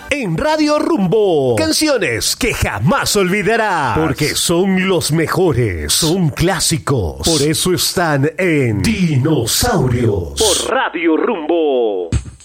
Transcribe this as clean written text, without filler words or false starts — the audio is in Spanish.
en Radio Rumbo. Canciones que jamás olvidarás, porque son los mejores, son clásicos. Por eso están en Dinosaurios, por Radio Rumbo.